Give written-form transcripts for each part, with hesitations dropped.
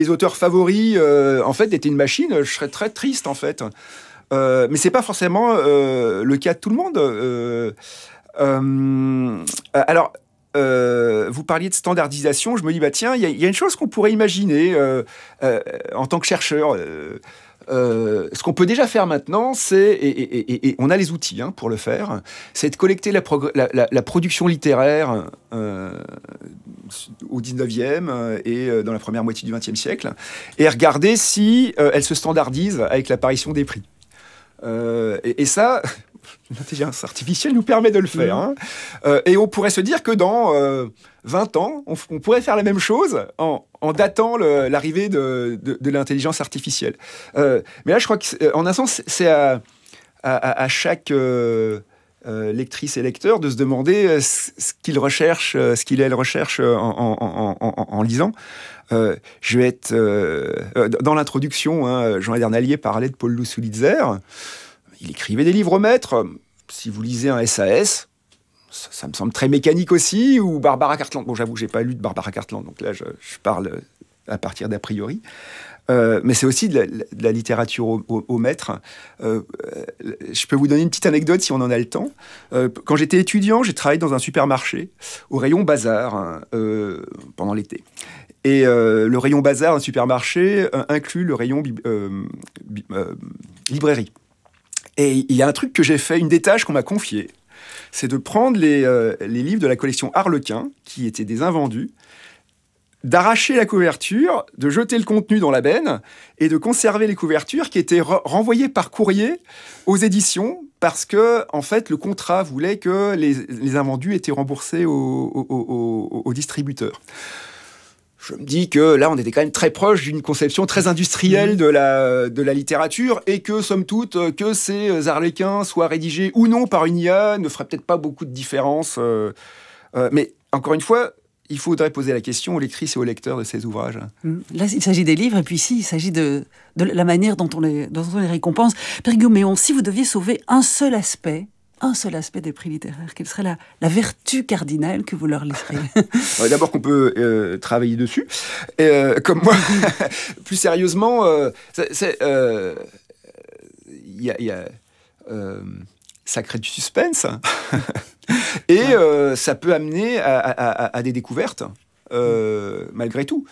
les auteurs favoris, en fait, étaient une machine, je serais très triste, en fait. Mais c'est pas forcément le cas de tout le monde. Alors, vous parliez de standardisation, je me dis, bah tiens, il y a une chose qu'on pourrait imaginer en tant que chercheur. Ce qu'on peut déjà faire maintenant, et on a les outils pour le faire, c'est de collecter la production littéraire au 19e et dans la première moitié du 20e siècle, et regarder si elle se standardise avec l'apparition des prix. Et ça, l'intelligence artificielle nous permet de le faire. Et on pourrait se dire que dans 20 ans, on pourrait faire la même chose en datant l'arrivée de l'intelligence artificielle. Mais là, je crois qu'en un sens, c'est à chaque lectrice et lecteur de se demander ce qu'il recherche, ce qu'il elle recherche en lisant. Je vais être dans l'introduction, Jean Edernalier parlait de Paul Loussou-Lidzer. Il écrivait des livres maîtres. Si vous lisez un SAS, ça me semble très mécanique aussi, ou Barbara Cartland. Bon, j'avoue, j'ai pas lu de Barbara Cartland, donc là, je parle à partir d'a priori. Mais c'est aussi de la littérature au maître. Je peux vous donner une petite anecdote si on en a le temps. Quand j'étais étudiant, j'ai travaillé dans un supermarché au rayon bazar pendant l'été. Et le rayon bazar d'un supermarché inclut le rayon librairie. Et il y a un truc que j'ai fait, une des tâches qu'on m'a confiée, c'est de prendre les livres de la collection Harlequin, qui étaient des invendus, d'arracher la couverture, de jeter le contenu dans la benne et de conserver les couvertures qui étaient renvoyées par courrier aux éditions parce que, en fait, le contrat voulait que les invendus étaient remboursés aux distributeurs. Je me dis que là, on était quand même très proche d'une conception très industrielle de la littérature et que, somme toute, que ces Harlequins soient rédigés ou non par une IA ne ferait peut-être pas beaucoup de différence. Mais, encore une fois, il faudrait poser la question aux lectrices et aux lecteurs de ces ouvrages. Là, il s'agit des livres, et puis ici, il s'agit de la manière dont on les récompense. Père Guillauméon, si vous deviez sauver un seul aspect des prix littéraires, quelle serait la vertu cardinale que vous leur laisseriez? D'abord qu'on peut travailler dessus. Comme moi, plus sérieusement, ça crée du suspense. Et ça peut amener à des découvertes, malgré tout.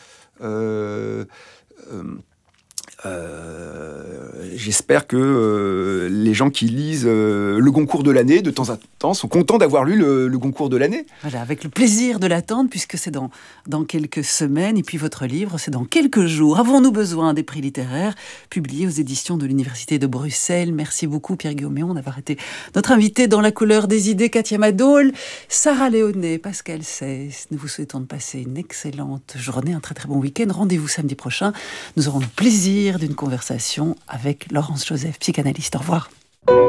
J'espère que les gens qui lisent le Goncourt de l'année, de temps en temps, sont contents d'avoir lu le Goncourt de l'année. Voilà, avec le plaisir de l'attendre, puisque c'est dans quelques semaines, et puis votre livre, c'est dans quelques jours. Avons-nous besoin des prix littéraires, publiés aux éditions de l'Université de Bruxelles. Merci beaucoup, Pierre Guillauméon, d'avoir été notre invité dans La couleur des idées. Katia Madol, Sarah Léonet, Pascal Seyss, nous vous souhaitons de passer une excellente journée, un très très bon week-end. Rendez-vous samedi prochain. Nous aurons le plaisir d'une conversation avec Laurence Joseph, psychanalyste. Au revoir.